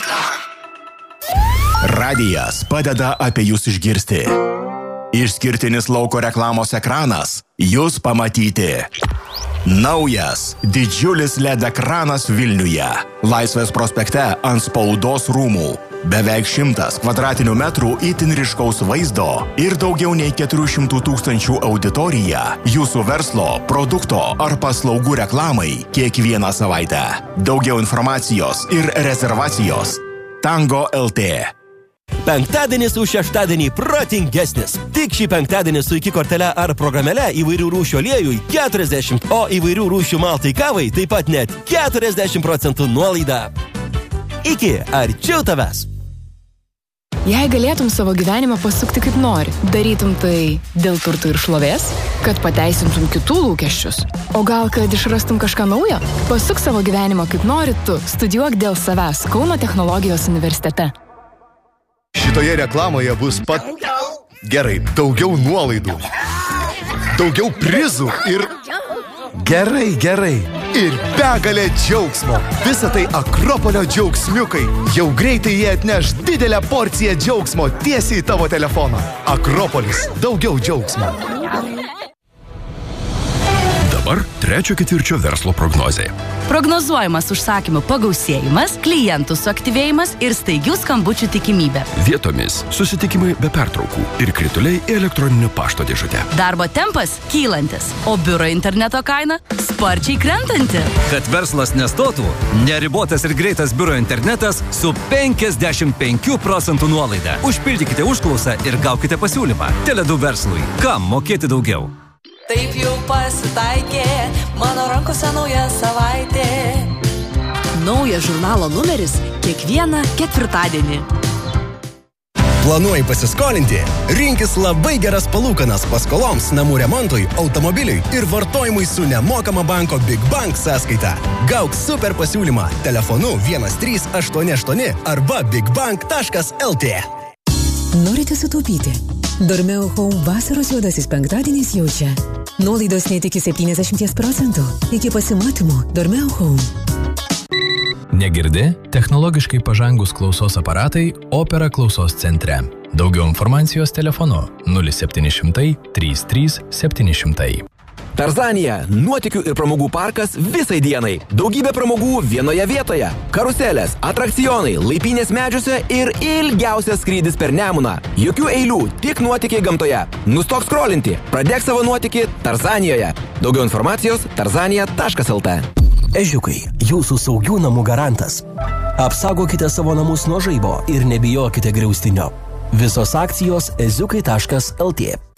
Radijas padeda apie jūs išgirsti. Išskirtinis lauko reklamos ekranas jūs pamatyti. Naujas, didžiulis LED ekranas Vilniuje. Laisvės prospekte ant spaudos rūmų. Beveik 100 kvadratinių metrų itin ryškaus vaizdo ir daugiau nei 400 000 auditorija jūsų verslo, produkto ar paslaugų reklamai kiekvieną savaitę. Daugiau informacijos ir rezervacijos. Tango LT. Penktadienis už šeštadienį protingesnis. Tik šį penktadienį su iki kortele ar programėle įvairių rūšių aliejui 40, o įvairių rūšių maltai kavai taip pat net 40% nuolaida. Iki arčiau tavęs. Jei galėtum savo gyvenimą pasukti kaip nori, darytum tai dėl turtų ir šlovės, kad pateisintum kitų lūkesčius, o gal kad išrastum kažką naujo? Pasuk savo gyvenimą kaip nori tu, studijuok dėl savęs Kauno technologijos universitete. Šitoje reklamoje bus Gerai, daugiau nuolaidų, daugiau prizų ir... Gerai. Ir begalė džiaugsmo. Visa tai Akropolio džiaugsmiukai. Jau greitai jie atneš didelę porciją džiaugsmo tiesiai į tavo telefoną. Akropolis. Daugiau džiaugsmo. Dabar trečio ketvirčio verslo prognozė. Prognozuojamas užsakymų pagausėjimas, klientų suaktyvėjimas ir staigių skambučių tikimybė. Vietomis susitikimai be pertraukų ir krituliai į elektroninio pašto dėžutę. Darbo tempas kylantis, o biuro interneto kaina sparčiai krentanti. Kad verslas nestotų, neribotas ir greitas biuro internetas su 55% nuolaida. Užpildykite užklausą ir gaukite pasiūlymą. Tele2 verslui. Kam mokėti daugiau? Taip jau pasitaikė, mano rankose nauja savaitė. Naujas žurnalo numeris kiekvieną ketvirtadienį. Planuoji pasiskolinti? Rinkis labai geras palūkanas paskoloms, namų remontui, automobiliui ir vartojimui su nemokama banko Big Bank sąskaita. Gauk super pasiūlymą telefonu 1388 arba bigbank.lt. Norite sutaupyti? Dormeo Home vasaros juodasis penktadienis jau čia. Nuolaidos net iki 70%. Iki pasimatymo Dormeo Home. Negirdi? Technologiškai pažangus klausos aparatai Opera klausos centre. Daugiau informacijos telefonu 0700 33 700. Tarzanija – nuotykių ir pramogų parkas visai dienai. Daugybė pramogų vienoje vietoje. Karuselės, atrakcionai, laipynės medžiuose ir ilgiausias skrydis per Nemuną. Jokių eilių, tik nuotykiai gamtoje. Nustok skrolinti. Pradėk savo nuotykį Tarzanijoje. Daugiau informacijos tarzanija.lt. Ežiukai, jūsų saugių namų garantas. Apsaugokite savo namus nuo žaibo ir nebijokite griaustinio. Visos akcijos eziukai.lt.